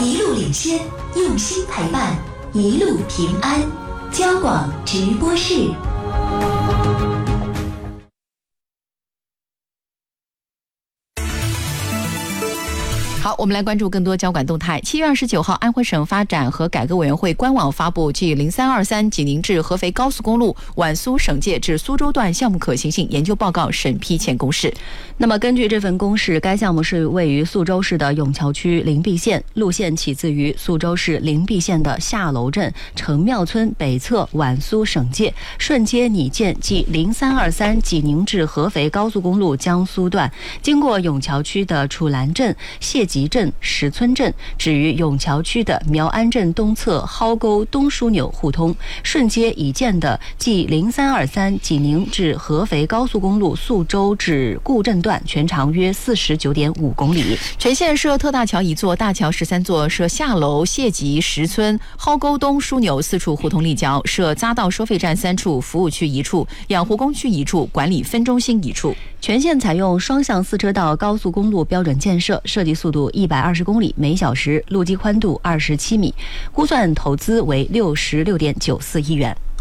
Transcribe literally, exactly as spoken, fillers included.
一路领先，用心陪伴，一路平安。交广直播室。 好，我们来关注更多交管动态。七月二十九号，安徽省发展和改革委员会官网发布 G 零三二三济宁至合肥高速公路皖苏省界至苏州段项目可行性研究报告审批前公示。 那么根据这份公示，该项目是位于宿州市的永桥区灵璧县，路线起自于宿州市灵璧县的下楼镇城庙村北侧皖苏省界，顺接拟建 G 零三二三济宁至合肥高速公路江苏段，经过永桥区的楚兰镇、谢集镇、石村镇，止于永桥区的苗安镇东侧蒿沟东枢纽互通，顺接已建的 G 零三二三济宁至合肥高速公路宿州至固镇段，全长约 四十九点五公里。 全线设特大桥一座，大桥十三座，设下楼、谢集、石村、蒿沟东枢纽四处互通立交，设匝道收费站三处，服务区一处，养护工区一处，管理分中心一处。 全线采用双向四车道高速公路标准建设，设计速度一百二十公里每小时，路基宽度二十七米，估算投资为六十六点九四亿元。